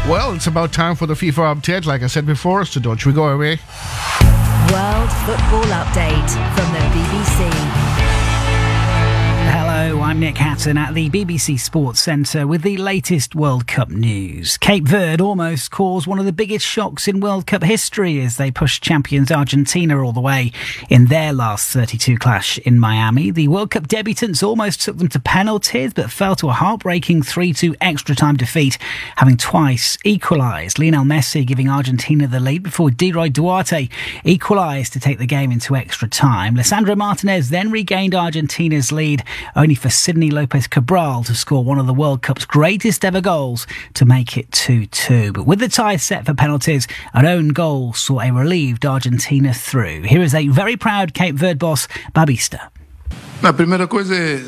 Well, it's about time for the FIFA update, like I said before, so don't you go away. World Football Update from the BBC. Hello, I'm Nick Hatton at the BBC Sports Centre with the latest World Cup news. Cape Verde almost caused one of the biggest shocks in World Cup history as they pushed champions Argentina all the way in their last 32 clash in Miami. The World Cup debutants almost took them to penalties but fell to a heartbreaking 3-2 extra-time defeat, having twice equalised. Lionel Messi giving Argentina the lead before Leroy Duarte equalised to take the game into extra time. Lisandro Martinez then regained Argentina's lead, only for Sidney Lopez Cabral to score one of the World Cup's greatest ever goals to make it 2-2. But with the tie set for penalties, an own goal saw a relieved Argentina through. Here is a very proud Cape Verde boss, Babista. A primeira coisa é